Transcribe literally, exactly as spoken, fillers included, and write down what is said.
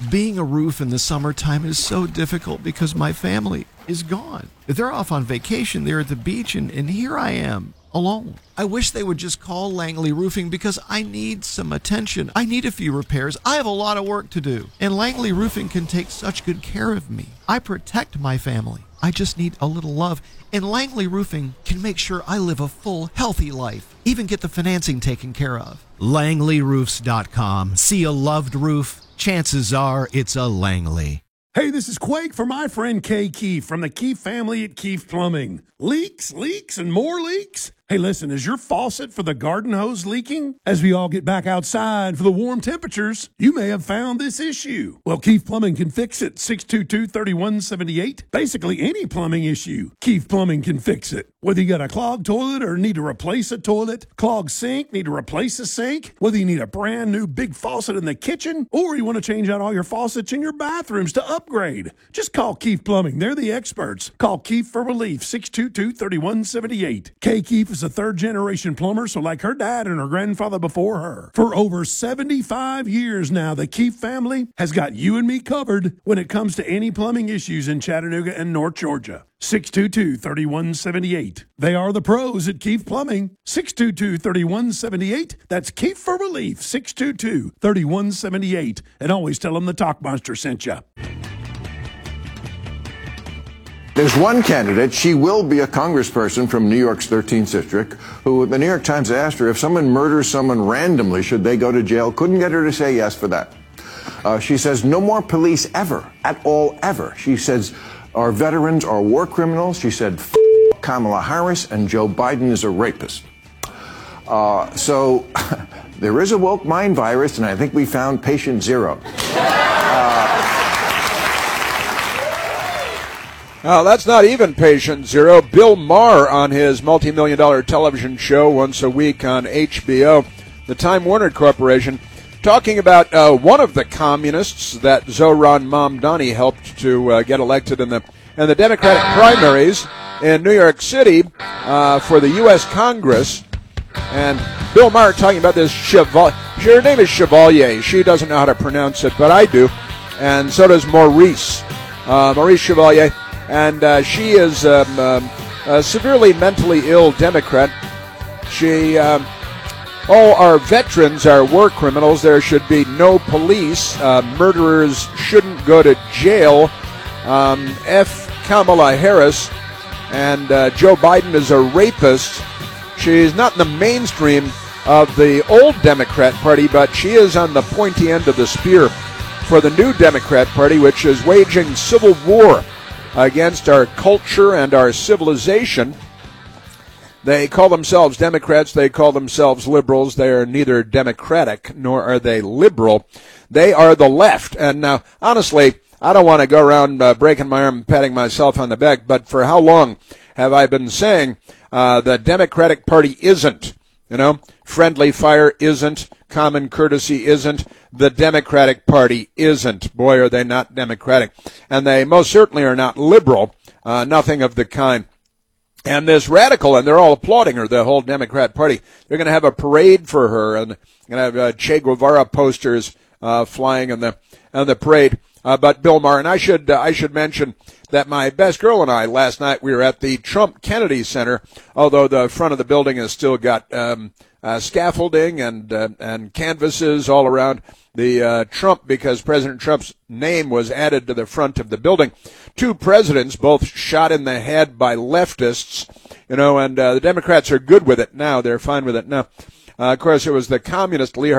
Being a roof in the summertime is so difficult because my family is gone. They're off on vacation. They're at the beach, and, and here I am, alone. I wish they would just call Langley Roofing because I need some attention. I need a few repairs. I have a lot of work to do. And Langley Roofing can take such good care of me. I protect my family. I just need a little love. And Langley Roofing can make sure I live a full, healthy life. Even get the financing taken care of. Langley Roofs dot com. See a loved roof? Chances are it's a Langley. Hey, this is Quake for my friend Kay Keefe from the Keefe family at Keefe Plumbing. Leaks, leaks, and more leaks? Hey, listen, is your faucet for the garden hose leaking? As we all get back outside for the warm temperatures, you may have found this issue. Well, Keefe Plumbing can fix it. six two two, three one seven eight. Basically, any plumbing issue, Keefe Plumbing can fix it. Whether you got a clogged toilet or need to replace a toilet, clogged sink, need to replace a sink, whether you need a brand new big faucet in the kitchen, or you want to change out all your faucets in your bathrooms to upgrade, just call Keefe Plumbing. They're the experts. Call Keefe for relief, six two two, three one seven eight. Kay Keefe is a third-generation plumber, so like her dad and her grandfather before her. For over seventy-five years now, the Keefe family has got you and me covered when it comes to any plumbing issues in Chattanooga and North Georgia. six two two, three one seven eight. They are the pros at Keefe Plumbing. six two two, three one seven eight. That's Keefe for relief, six two two, three one seven eight. And always tell them the Talk Monster sent you. There's one candidate, she will be a congressperson from New York's thirteenth District, who the New York Times asked her if someone murders someone randomly, should they go to jail? Couldn't get her to say yes for that. Uh, she says no more police ever, at all, ever. She says our veterans are war criminals. She said F Kamala Harris, and Joe Biden is a rapist. Uh, so there is a woke mind virus, and I think we found patient zero. Uh, Uh, that's not even patient zero. Bill Maher on his multi-million dollar television show once a week on H B O, the Time Warner Corporation, talking about uh, one of the communists that Zohran Mamdani helped to uh, get elected in the in the Democratic primaries in New York City uh, for the U S Congress. And Bill Maher talking about this Chevalier. Her name is Chevalier. She doesn't know how to pronounce it, but I do. And so does Maurice. Uh, Maurice Chevalier. And uh, she is um, um, a severely mentally ill Democrat. She, um, all our veterans are war criminals. There should be no police. Uh, murderers shouldn't go to jail. Um, F. Kamala Harris. And uh, Joe Biden is a rapist. She's not in the mainstream of the old Democrat Party, but she is on the pointy end of the spear for the new Democrat Party, which is waging civil war against our culture and our civilization. They call themselves Democrats. They call themselves liberals. They are neither democratic nor are they liberal. They are the left. And now, honestly, I don't want to go around uh, breaking my arm and patting myself on the back, but for how long have I been saying uh, the Democratic Party isn't? You know, friendly fire isn't, common courtesy isn't, the Democratic Party isn't. Boy, are they not democratic. And they most certainly are not liberal, uh, nothing of the kind. And this radical, and they're all applauding her, the whole Democrat Party. They're going to have a parade for her, and going to have uh, Che Guevara posters uh, flying on the on the parade. Uh, but Bill Maher, and I should uh, I should mention that my best girl and I last night we were at the Trump Kennedy Center, although the front of the building has still got um, uh, scaffolding and uh, and canvases all around the uh, Trump, because President Trump's name was added to the front of the building. Two presidents, both shot in the head by leftists, you know, and uh, the Democrats are good with it now. They're fine with it now. Uh, of course, it was the communist Lee